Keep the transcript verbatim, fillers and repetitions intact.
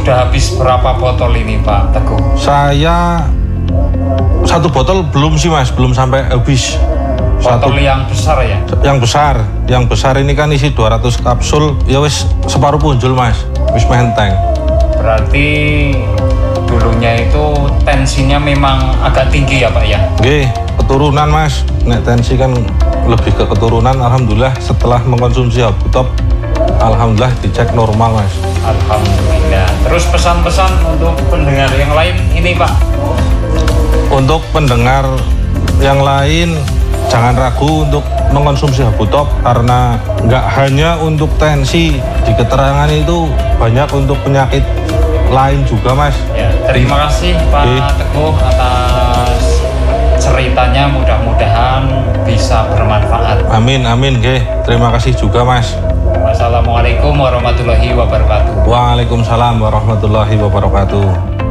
sudah habis berapa botol ini Pak Teguh? Saya satu botol belum sih Mas, belum sampai habis. Botol Satu, yang besar ya? yang besar, yang besar ini kan isi dua ratus kapsul, ya wis separuh punjul Mas, wis menteng. Berarti dulunya itu tensinya memang agak tinggi ya Pak ya? Oke, keturunan Mas, nek tensi kan lebih ke keturunan. Alhamdulillah setelah mengkonsumsi Habutop, alhamdulillah dicek normal Mas. Alhamdulillah. Terus pesan-pesan untuk pendengar yang lain ini Pak? Untuk pendengar yang lain, jangan ragu untuk mengkonsumsi Habutop karena nggak hanya untuk tensi, di keterangan itu banyak untuk penyakit lain juga Mas. Ya, terima kasih Pak Oke. Teguh atas ceritanya, mudah-mudahan bisa bermanfaat. Amin, amin, oke. Terima kasih juga Mas. Wassalamualaikum warahmatullahi wabarakatuh. Waalaikumsalam warahmatullahi wabarakatuh.